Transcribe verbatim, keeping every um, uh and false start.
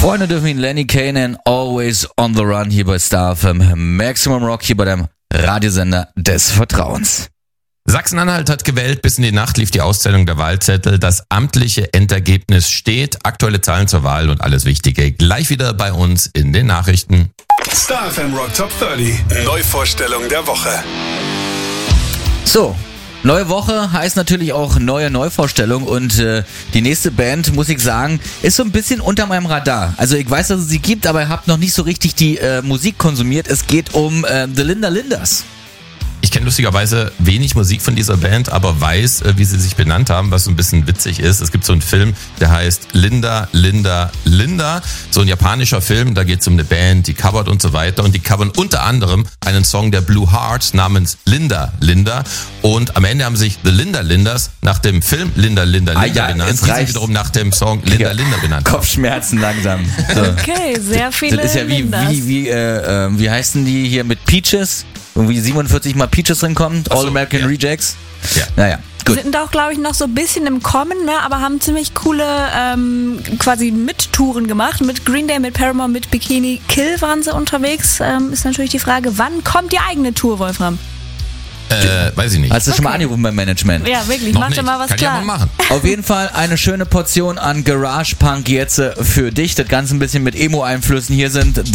Freunde dürfen ihn Lenny Kane Always on the Run hier bei Star F M. Maximum Rock hier bei dem Radiosender des Vertrauens. Sachsen-Anhalt hat gewählt, bis in die Nacht lief die Auszählung der Wahlzettel. Das amtliche Endergebnis steht, aktuelle Zahlen zur Wahl und alles Wichtige gleich wieder bei uns in den Nachrichten. Star F M Rock Top dreißig, Neuvorstellung der Woche. So, neue Woche heißt natürlich auch neue Neuvorstellung und äh, die nächste Band, muss ich sagen, ist so ein bisschen unter meinem Radar. Also ich weiß, dass es sie gibt, aber ich habe noch nicht so richtig die äh, Musik konsumiert. Es geht um äh, The Linda Lindas. Ich kenne lustigerweise wenig Musik von dieser Band, aber weiß, wie sie sich benannt haben, was so ein bisschen witzig ist. Es gibt so einen Film, der heißt Linda, Linda, Linda. So ein japanischer Film, da geht es um eine Band, die covert und so weiter. Und die covern unter anderem einen Song der Blue Heart namens Linda, Linda. Und am Ende haben sich The Linda Lindas nach dem Film Linda, Linda, Linda ah, ja, benannt. Die sind wiederum nach dem Song Linda, ja. Linda benannt. Kopfschmerzen langsam. So. Okay, sehr viele Das ist ja wie, Lindas. wie, wie, äh, äh, wie heißen die hier mit Peaches? Irgendwie siebenundvierzig Mal Peaches drin kommt, All so, American ja. Rejects. Ja. Naja, gut. Sind auch, glaube ich, noch so ein bisschen im Kommen, ne? Aber haben ziemlich coole ähm, quasi Mittouren gemacht. Mit Green Day, mit Paramore, mit Bikini Kill waren sie unterwegs. Ähm, ist natürlich die Frage, wann kommt die eigene Tour, Wolfram? Äh, weiß ich nicht. Hast du schon mal Okay. angerufen beim Management? Ja, wirklich, Noch mach dir nicht. mal was Kann klar. ich aber machen. Auf jeden Fall eine schöne Portion an Garage Punk jetzt äh, für dich. Das Ganze ein bisschen mit Emo-Einflüssen. Hier sind